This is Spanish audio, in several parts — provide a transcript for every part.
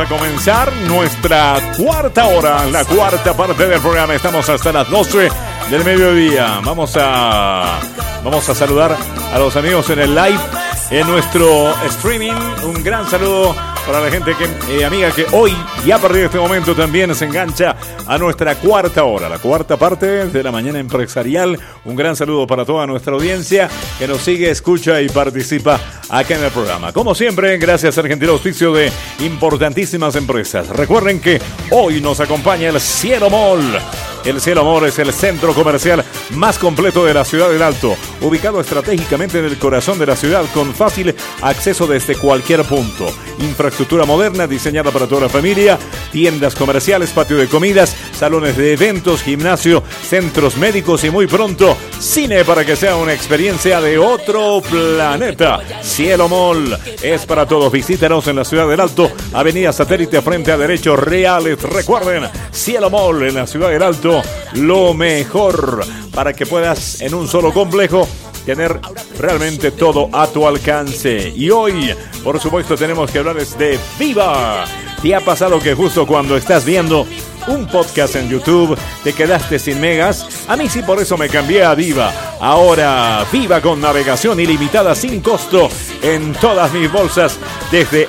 A comenzar nuestra cuarta hora, la cuarta parte del programa. Estamos hasta las 12 del mediodía. Vamos a saludar a los amigos en el live, en nuestro streaming. Un gran saludo para la gente amiga que hoy y a partir de este momento también se engancha a nuestra cuarta hora, la cuarta parte de la mañana empresarial. Un gran saludo para toda nuestra audiencia que nos sigue, escucha y participa acá en el programa. Como siempre, gracias al gentil auspicio de importantísimas empresas. Recuerden que hoy nos acompaña el Cielo Mall. El Cielo Mall es el centro comercial más completo de la ciudad del Alto, ubicado estratégicamente en el corazón de la ciudad con fácil acceso desde cualquier punto. Infraestructura moderna diseñada para toda la familia, tiendas comerciales, patio de comidas, salones de eventos, gimnasio, centros médicos y muy pronto cine para que sea una experiencia de otro planeta. Cielo Mall es para todos. Visítanos en la ciudad del Alto, Avenida Satélite frente a Derechos Reales. Recuerden, Cielo Mall en la ciudad del Alto, lo mejor para que puedas en un solo complejo tener realmente todo a tu alcance. Y hoy, por supuesto, tenemos que hablarles de Viva. ¿Te ha pasado que justo cuando estás viendo un podcast en YouTube te quedaste sin megas? A mí sí, por eso me cambié a Viva. Ahora Viva con navegación ilimitada sin costo en todas mis bolsas desde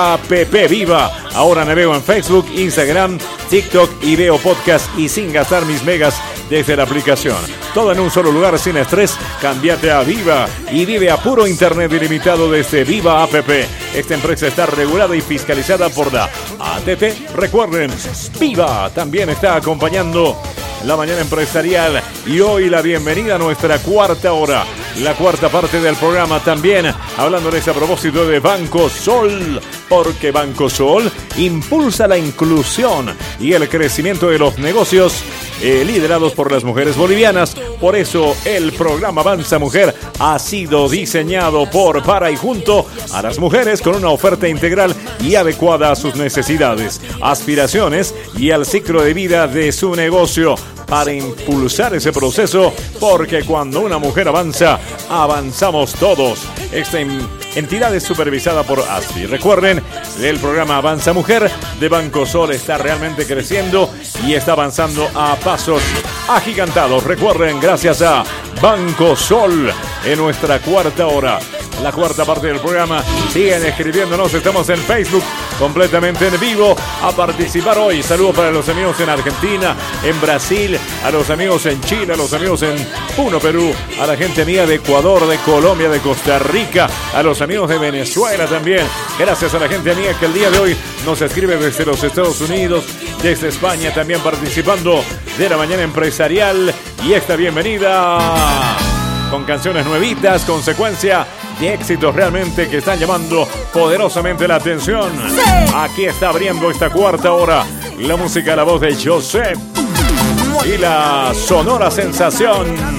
APP Viva. Ahora navego en Facebook, Instagram, TikTok y veo podcast y sin gastar mis megas desde la aplicación. Todo en un solo lugar sin estrés. Cámbiate a Viva y vive a puro internet ilimitado desde Viva APP. Esta empresa está regulada y fiscalizada por la ATT. Recuerden, Viva también está acompañando la mañana empresarial y hoy la bienvenida a nuestra cuarta hora, la cuarta parte del programa. También hablándoles a propósito de Banco Sol, porque Banco Sol impulsa la inclusión y el crecimiento de los negocios liderados por las mujeres bolivianas. Por eso el programa Avanza Mujer ha sido diseñado para y junto a las mujeres con una oferta integral y adecuada a sus necesidades, aspiraciones y al ciclo de vida de su negocio, para impulsar ese proceso, porque cuando una mujer avanza, avanzamos todos. Esta entidad es supervisada por ASFI. Recuerden, el programa Avanza Mujer de Banco Sol está realmente creciendo y está avanzando a pasos agigantados. Recuerden, gracias a Banco Sol, en nuestra cuarta hora, la cuarta parte del programa. Siguen escribiéndonos, estamos en Facebook completamente en vivo a participar hoy. Saludos para los amigos en Argentina, en Brasil, a los amigos en Chile, a los amigos en Puno, Perú, a la gente mía de Ecuador, de Colombia, de Costa Rica, a los amigos de Venezuela también. Gracias a la gente mía que el día de hoy nos escribe desde los Estados Unidos, desde España, también participando de la mañana empresarial. Y esta bienvenida con canciones nuevitas, consecuencia de éxitos realmente que están llamando poderosamente la atención. Sí. Aquí está abriendo esta cuarta hora la música, la voz de Joseph y la sonora sensación.